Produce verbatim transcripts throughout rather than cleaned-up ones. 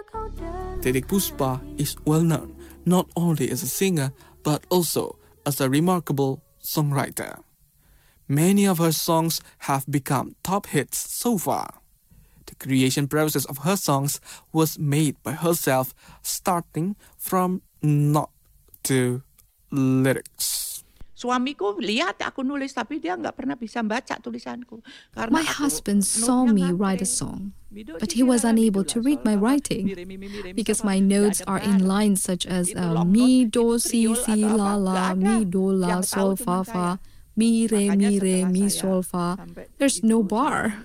Titiek Puspa is well known not only as a singer but also as a remarkable songwriter. Many of her songs have become top hits so far. The creation process of her songs was made by herself, starting from note to lyrics. Suamiku lihat aku nulis tapi dia nggak pernah bisa baca tulisanku. My husband saw me write a song, but he was unable to read my writing because my notes are in lines such as uh, mi, do, si, si, la, la, mi, do, la, sol, fa, fa, mi, re, mi, re, mi, sol, fa. There's no bar.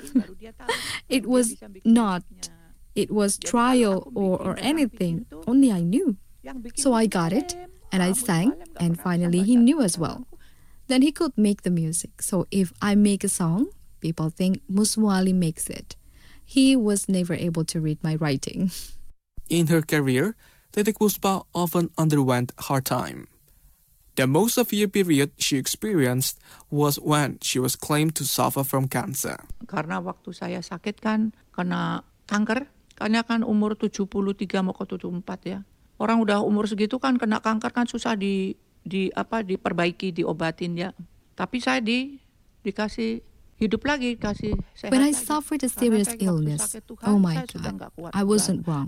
It was not, it was trial or, or anything, only I knew. So I got it, and I sang, and finally he knew as well. Then he could make the music. So if I make a song, people think Muswali makes it. He was never able to read my writing. In her career, Titiek Puspa often underwent hard time. The most severe period she experienced was when she was claimed to suffer from cancer. Karena waktu saya sakit kan, kena kanker. Karena kan umur tujuh puluh tiga mau ke tujuh puluh empat ya. Orang udah umur segitu kan kena kanker kan susah di di apa diperbaiki, diobatin ya. Tapi saya di dikasih hidup lagi, kasih sehat. When I suffered a serious illness, oh my God, I wasn't wrong.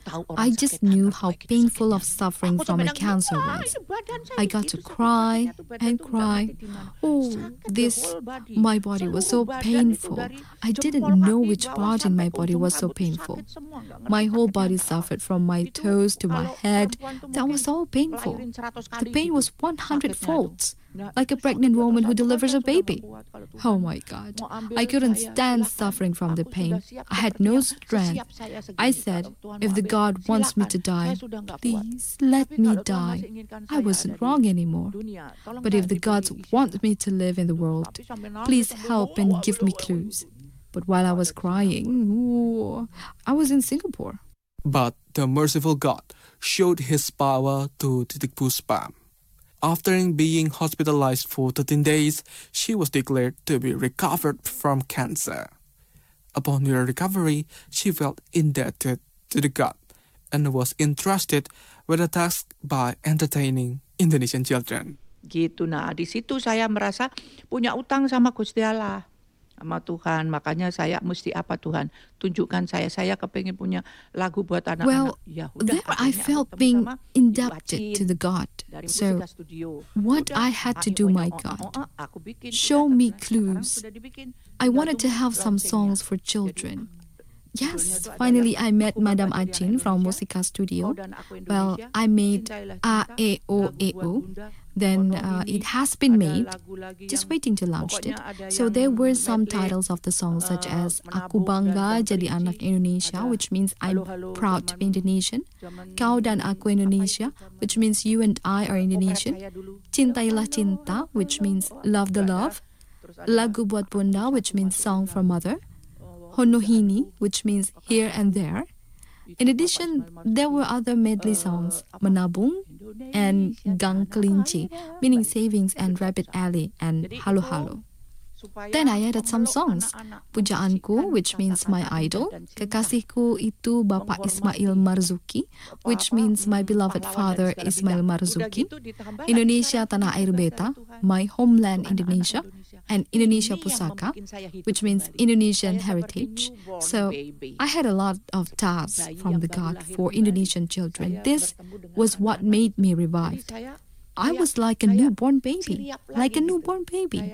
I just knew how painful of suffering from a cancer was. I got to cry and cry. Oh, this, my body was so painful. I didn't know which part in my body was so painful. My whole body suffered from my toes to my head. That was all painful. The pain was one hundred folds. Like a pregnant woman who delivers a baby. Oh my God. I couldn't stand suffering from the pain. I had no strength. I said, if the God wants me to die, please let me die. I wasn't wrong anymore. But if the gods want me to live in the world, please help and give me clues. But while I was crying, ooh, I was in Singapore. But the merciful God showed his power to Titiek Puspa. After being hospitalized for thirteen days, she was declared to be recovered from cancer. Upon her recovery, she felt indebted to the God and was entrusted with a task by entertaining Indonesian children. Gitu, nah di situ saya merasa punya utang sama Gusti Allah, sama Tuhan. Makanya saya mesti apa Tuhan, tunjukkan saya, saya kepengen punya lagu buat anak-anak. Well, ya, there I felt being indebted to the God. So, what I had to do, my God, show me clues. I wanted to have some songs for children. Yes, finally I met Madam Achin from Musika Studio. Well, I made A E O E O. Then uh, it has been made, just waiting to launch it. So there were some titles of the songs such as Aku Bangga Jadi Anak Indonesia, which means I'm proud to be Indonesian. Kau dan Aku Indonesia, which means you and I are Indonesian. Cintailah Cinta, which means love the love. Lagu Buat Bunda, which means song for mother. Honohini, which means here and there. In addition, there were other medley songs, Menabung and Gang Kelinci, meaning savings and rabbit alley, and Halo Halo. Then I added some songs, Pujaanku, which means my idol, Kekasihku itu Bapak Ismail Marzuki, which means my beloved father Ismail Marzuki, Indonesia Tanah Air Beta, my homeland Indonesia, and Indonesia Pusaka, which means Indonesian heritage. So I had a lot of tasks from the God for Indonesian children. This was what made me revived. I was like a newborn baby, like a newborn baby.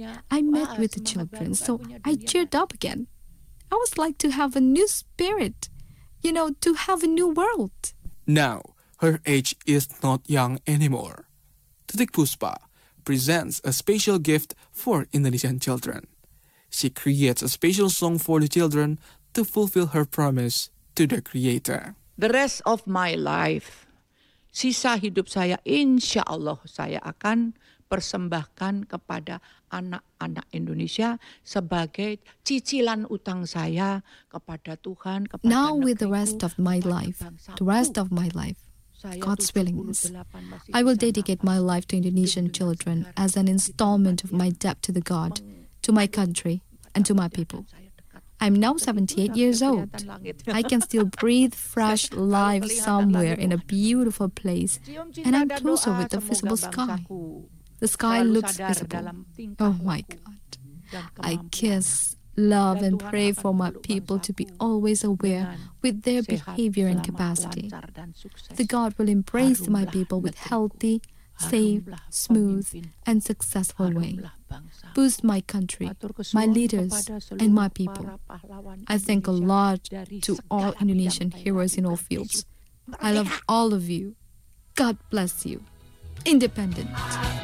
I met with the children, so I cheered up again. I was like to have a new spirit, you know, to have a new world. Now, her age is not young anymore. Titiek Puspa presents a special gift for Indonesian children. She creates a special song for the children to fulfill her promise to the Creator. The rest of my life, sisa hidup saya, insya Allah saya akan persembahkan kepada anak-anak Indonesia sebagai cicilan utang saya kepada Tuhan, kepada Now with the negeriku, rest of my life, the rest of my life, God's willingness, I will dedicate my life to Indonesian children as an installment of my debt to the God, to my country, and to my people. I'm now seventy-eight years old. I can still breathe fresh life somewhere in a beautiful place, and I'm closer with the visible sky. The sky looks visible. Oh my God. I kiss, love, and pray for my people to be always aware with their behavior and capacity. The God will embrace my people with healthy, safe, smooth, and successful way. Boost my country, my leaders, and my people. I thank a lot to all Indonesian heroes in all fields. I love all of you. God bless you. Independent.